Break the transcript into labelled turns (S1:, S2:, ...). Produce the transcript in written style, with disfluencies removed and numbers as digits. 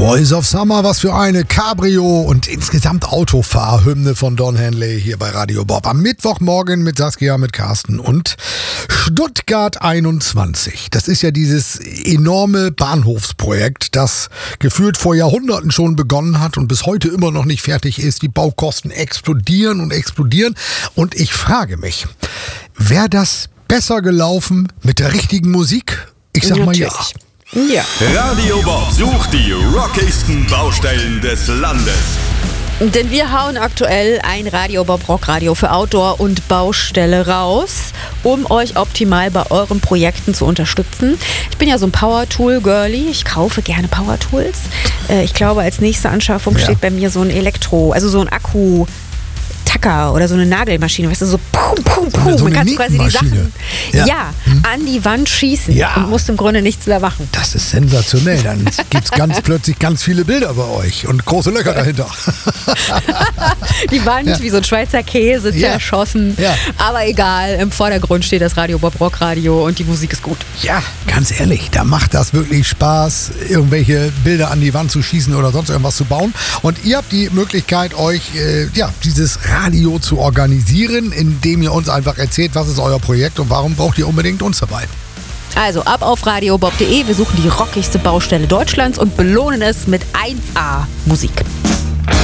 S1: Voice of Summer, was für eine Cabrio und insgesamt Autofahrhymne von Don Henley hier bei Radio Bob. Am Mittwochmorgen mit Saskia, mit Carsten und Stuttgart 21. Das ist ja dieses enorme Bahnhofsprojekt, das gefühlt vor Jahrhunderten schon begonnen hat und bis heute immer noch nicht fertig ist. Die Baukosten explodieren und explodieren. Und ich frage mich, wäre das besser gelaufen mit der richtigen Musik? Ich sag mal ja.
S2: Ja.
S3: Radio Bob sucht die rockigsten Baustellen des Landes.
S2: Denn wir hauen aktuell ein Radio Bob Rockradio für Outdoor und Baustelle raus, um euch optimal bei euren Projekten zu unterstützen. Ich bin ja so ein Power-Tool-Girlie. Ich kaufe gerne Power-Tools. Ich glaube, als nächste Anschaffung steht bei mir so ein so ein Akku. Tacker oder so eine Nagelmaschine, weißt du, so pum, pum, pum.
S1: So
S2: Man kann quasi die Sachen an die Wand schießen und muss im Grunde nichts mehr machen.
S1: Das ist sensationell. Dann gibt es plötzlich ganz viele Bilder bei euch und große Löcher dahinter.
S2: Die Wand wie so ein Schweizer Käse zerschossen. Ja. Aber egal, im Vordergrund steht das Radio Bob Rockradio und die Musik ist gut.
S1: Ja, ganz ehrlich, da macht das wirklich Spaß, irgendwelche Bilder an die Wand zu schießen oder sonst irgendwas zu bauen. Und ihr habt die Möglichkeit, euch dieses Radio zu organisieren, indem ihr uns einfach erzählt, was ist euer Projekt und warum braucht ihr unbedingt uns dabei.
S2: Also ab auf radiobob.de, wir suchen die rockigste Baustelle Deutschlands und belohnen es mit 1A Musik.